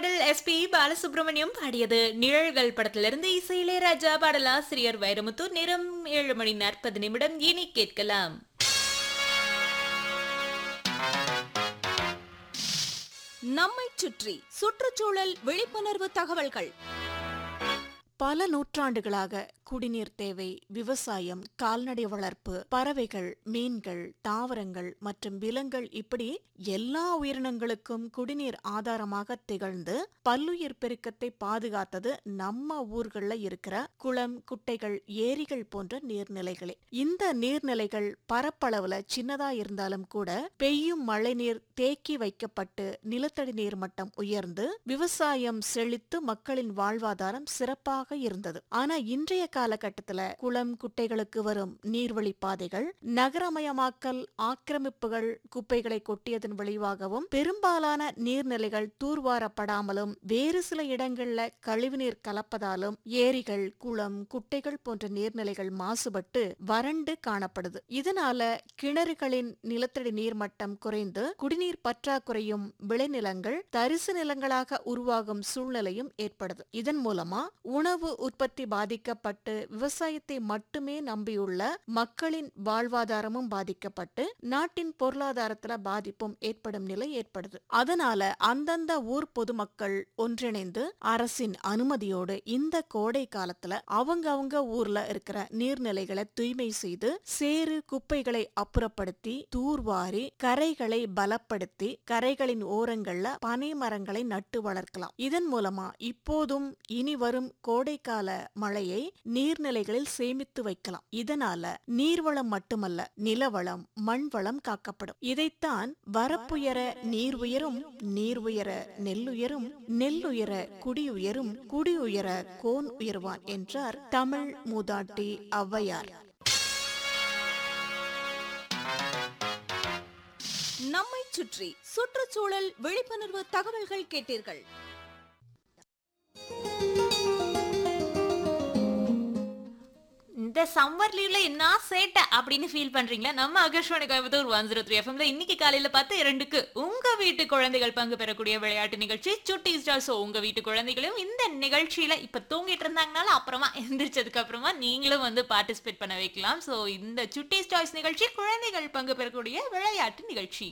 பாடல் எஸ்பி பாலசுப்ரமணியம் பாடியது நிழல்கள் படத்திலிருந்து இசை இளையராஜா பாடலாசிரியர் வைரமுத்து. நேரம் 7:40 இனி கேட்கலாம். நம்மைச் சுற்றி சுற்றுச்சூழல் விழிப்புணர்வு தகவல்கள். பல நூற்றாண்டுகளாக குடிநீர் தேவை, விவசாயம், கால்நடை வளர்ப்பு, பறவைகள், மீன்கள், தாவரங்கள் மற்றும் விலங்குகள் இப்படி எல்லா உயிரினங்களுக்கும் குடிநீர் ஆதாரமாக திகழ்ந்து பல்லுயிர் பெருக்கத்தை பாதுகாத்தது நம்ம ஊர்கள்ல இருக்கிற குளம், குட்டைகள், ஏரிகள் போன்ற நீர்நிலைகளே. இந்த நீர்நிலைகள் பரப்பளவுல சின்னதா இருந்தாலும் கூட பெய்யும் மழை நீர் தேக்கி வைக்கப்பட்டு நிலத்தடி நீர் மட்டம் உயர்ந்து விவசாயம் செழித்து மக்களின் வாழ்வாதாரம் சிறப்பாக இருந்தது. ஆனா இன்றைய காலகட்டத்துல குளம், குட்டைகளுக்கு வரும் நீர்வழி பாதைகள், நகரமயமாக்கல், ஆக்கிரமிப்புகள், குப்பைகளை கொட்டியதன் விளைவாகவும் பெரும்பாலான நீர்நிலைகள் தூர்வாரப்படாமலும் வேறு சில இடங்கள்ல கழிவுநீர் கலப்பதாலும் ஏரிகள், குளம், குட்டைகள் போன்ற நீர்நிலைகள் மாசுபட்டு வறண்டு காணப்படுது. இதனால கிணறுகளின் நிலத்தடி நீர்மட்டம் குறைந்து குடிநீர் பற்றாக்குறையும் விளைநிலங்கள் தரிசு நிலங்களாக உருவாகும் சூழ்நிலையும் ஏற்படுது. இதன் மூலமா உணவு உற்பத்தி பாதிக்கப்பட்டு விவசாயத்தை மட்டுமே நம்பியுள்ள மக்களின் வாழ்வாதாரமும் பாதிக்கப்பட்டு நாட்டின் பொருளாதாரத்துல பாதிப்பும் ஏற்படும் நிலை ஏற்படுது. அதனால அந்தந்த ஊர் பொதுமக்கள் ஒன்றிணைந்து அரசின் அனுமதியோடு இந்த கோடை காலத்துல அவங்க ஊர்ல இருக்கிற நீர்நிலைகளை தூய்மை செய்து சேறு குப்பைகளை அப்புறப்படுத்தி தூர்வாரி கரைகளை பலப்படுத்தி கரைகளின் ஓரங்கள்ல பனை மரங்களை நட்டு வளர்க்கலாம். இதன் மூலமா இப்போதும் இனி வரும் கோடைக்கால மழையை நீர்நிலைகளில் சேமித்து வைக்கலாம். இதனால நீர்வளம் மட்டுமல்ல, நிலவளம், மண்வளம் காக்கப்படும். இதைத்தான் வரப்புயர நீர் உயரும், நீர் உயர நெல்லுயரும், நெல்லுயர குடியுயரும், குடியுயர கோன் உயர்வான் என்றார் தமிழ் மூதாட்டி ஔவையார். நம்மைச் சுற்றி சுற்றுச்சூழல் விழிப்புணர்வு தகவல்கள் கேட்டீர்கள். இந்த சம்மர் லீவ்ல என்ன சேட்டை அப்படின்னு ஃபீல் பண்றீங்களா? நம்ம ஆகாஷ்வாணி கோயம்புத்தூர் 103 எஃப்எம்ல இன்னைக்கு காலையில 10:02 உங்க வீட்டு குழந்தைகள் பங்கு பெறக்கூடிய விளையாட்டு நிகழ்ச்சி சுட்டி ஸ்டார். ஸோ உங்க வீட்டு குழந்தைகளும் இந்த நிகழ்ச்சியில இப்ப தூங்கிட்டு இருந்தாங்கனால அப்புறமா எந்திரிச்சதுக்கு அப்புறமா நீங்களும் வந்து பார்ட்டிசிபேட் பண்ண வைக்கலாம். ஸோ இந்த சுட்டி ஸ்டார்ஸ் நிகழ்ச்சி குழந்தைகள் பங்கு பெறக்கூடிய விளையாட்டு நிகழ்ச்சி.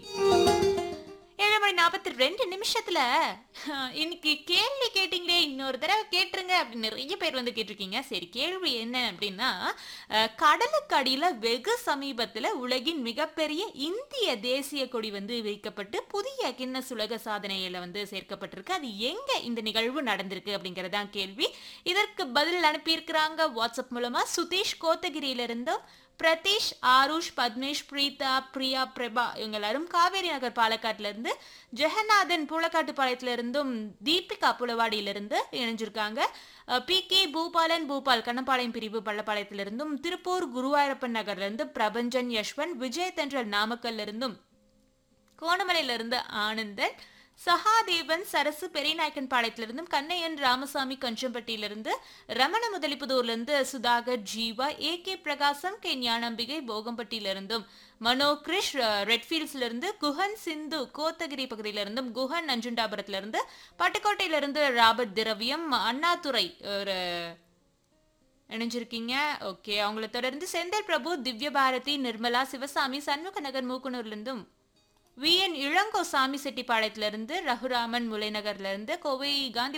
7:42 இன்னைக்கு கேள்வி கேட்டீங்களே, இன்னொரு தடவை கேட்டுருங்க அப்படின்னு நிறைய பேர் வந்து கேட்டிருக்கீங்க. சரி, கேள்வி என்ன அப்படின்னா, கடலுக்கு அடியில வெகு சமீபத்துல உலகின் மிகப்பெரிய இந்திய தேசிய கொடி வந்து வைக்கப்பட்டு புதிய கின்னஸ் உலக சாதனையில வந்து சேர்க்கப்பட்டிருக்கு. அது எங்க இந்த நிகழ்வு நடந்திருக்கு அப்படிங்கறதான் கேள்வி. இதற்கு பதில் அனுப்பியிருக்கிறாங்க வாட்ஸ்அப் மூலமா. சுதீஷ் கோத்தகிரியில இருந்தும், பிரதீஷ், ஆருஷ், பத்மேஷ், பிரீதா, பிரியா, பிரபா இவங்க எல்லாரும் காவேரி நகர் பாலக்காட்டுல இருந்து, ஜெகநாதன் பூலக்காட்டுப்பாளையத்துல இருந்தும், தீபிகா புலவாடியிலிருந்து இணைஞ்சிருக்காங்க. PK பூபால் கண்ணப்பாளையம் பிரிவு பள்ளப்பாளையத்திலிருந்தும், திருப்பூர் குருவாயூரப்பன் நகர்ல இருந்து பிரபஞ்சன், யஷ்வந்த், விஜய் தென்றல் நாமக்கல்ல இருந்தும், கோணமலையில இருந்து ஆனந்தன், சகாதேவன், சரசு பெரியநாயக்கன் பாளையத்திலிருந்தும், கண்ணையன் ராமசாமி கஞ்சம்பட்டியிலிருந்து, ரமண முதலிப்புதூர்லிருந்து சுதாகர், ஜீவா, AK பிரகாசம், K ஞானம்பிகை போகம்பட்டியிலிருந்தும், மனோ கிரிஷ் ரெட்ஃபீல்ட்ஸ்ல இருந்து, குஹன் சிந்து கோத்தகிரி பகுதியிலிருந்தும், குஹன் நஞ்சுண்டாபுரத்திலிருந்து, பட்டுக்கோட்டையிலிருந்து ராபர்ட் திரவியம், அண்ணாதுரை ஒரு இணைஞ்சிருக்கீங்க. ஓகே, அவங்கள தொடர்ந்து செந்தில் பிரபு, திவ்ய பாரதி, நிர்மலா, சிவசாமி, சண்முக நகர் மூக்குனூர்ல இருந்தும், VN இளங்கோ சாமி செட்டிப்பாளையத்திலிருந்து, ரகுராமன் முலைநகர்ல இருந்து, கோவை காந்தி